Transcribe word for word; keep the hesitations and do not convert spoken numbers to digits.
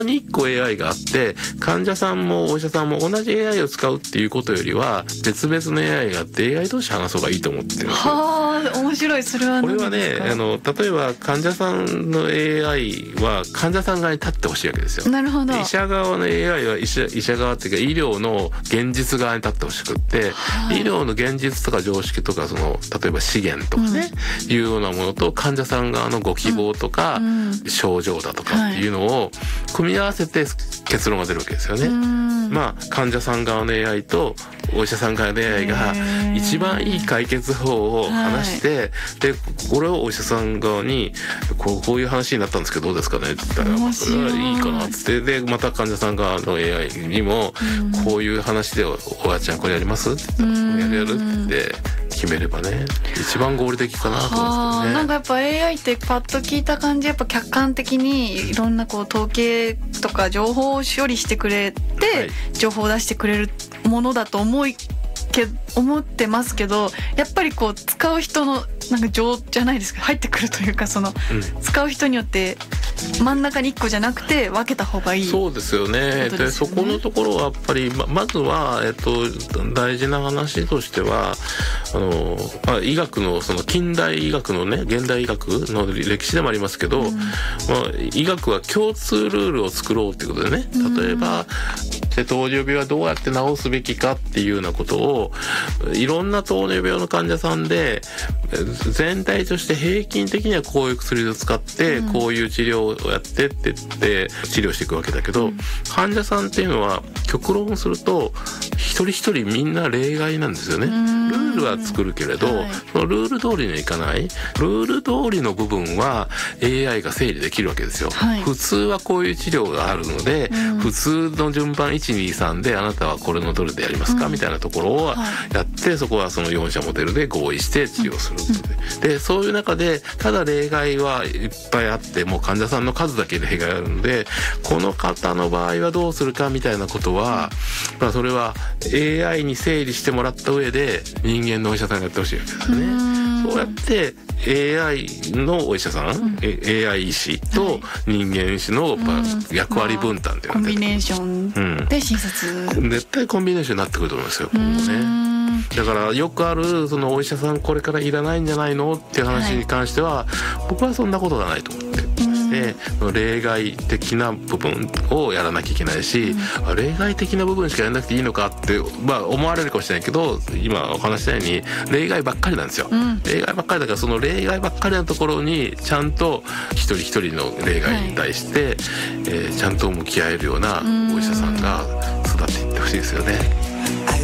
にいっこ エーアイ があって患者さんもお医者さんも同じ エーアイ を使うっていうことよりは別々の エーアイ があって エーアイ 同士話そうがいいと思ってるんですよ。 はあ、面白い。それはこれは何ですか？ ねあの例えば患者さんの エーアイ は患者さん側に立ってほしいわけですよ。 なるほど。 医者側の エーアイ は医者、医者側っていうか医療の現実側に立ってほしくって、はい、医療の現実とか常識とかその例えば資源とかね、うん、いうようなものと患者さん側のご希望とか、うんうん、症状だとかっていうのを組み合わせて結論が出るわけですよね。まあ患者さん側の エーアイ とお医者さん側の エーアイ が一番いい解決法を話して、はい、でこれをお医者さん側にこう、こういう話になったんですけどどうですかねって言ったらそれはいいかなっつってでまた患者さん側の エーアイ にもこういう話で お, おばあちゃんこれやりますって言ったらやるやるって決めればね一番合理的かなと思うんですけどね。 なんかやっぱ エーアイ ってパッと聞いた感じやっぱ客観的にいろんなこう統計とか情報を処理してくれて、はい、情報を出してくれるものだと思いけ思ってますけどやっぱりこう使う人のなんか情じゃないですか入ってくるというかその、うん、使う人によって真ん中にいっこじゃなくて分けた方がいい。 そうですよね。でそこのところはやっぱり ま, まずは、えっと、大事な話としてはあの、まあ、医学のその近代医学のね現代医学の歴史でもありますけど、うんまあ、医学は共通ルールを作ろうということでね例えば、で糖尿病はどうやって治すべきかっていうようなことをいろんな糖尿病の患者さんで全体として平均的にはこういう薬を使ってこういう治療をやってって言って治療していくわけだけど、うん、患者さんっていうのは極論すると一人一人みんな例外なんですよね。ルールは作るけれど、はい、そのルール通りにはいかないルール通りの部分は エーアイ が整理できるわけですよ、はい、普通はこういう治療があるので、うん、普通の順番いちにさんであなたはこれのどれでやりますか、うん、みたいなところをやって、はい、そこはそのよん社モデルで合意して治療することで、うん、でそういう中でただ例外はいっぱいあってもう患者さんの数だけ例外あるのでこの方の場合はどうするかみたいなことは、うんまあ、それは エーアイ に整理してもらった上で人間のお医者さんがやってほしいわけですね。そうやって エーアイ のお医者さん、うん、エーアイ 医師と人間医師の役割分担っていうのが、 コンビネーションで診察、 うん、絶対コンビネーションになってくると思いますよ今後ね。だからよくあるそのお医者さんこれからいらないんじゃないのっていう話に関しては、はい、僕はそんなことがないと思ってまして、例外的な部分をやらなきゃいけないし、うん、例外的な部分しかやらなくていいのかって、まあ、思われるかもしれないけど今お話したように例外ばっかりなんですよ、うん、例外ばっかりだからその例外ばっかりのところにちゃんと一人一人の例外に対して、はいえー、ちゃんと向き合えるようなお医者さんが育っていってほしいですよね。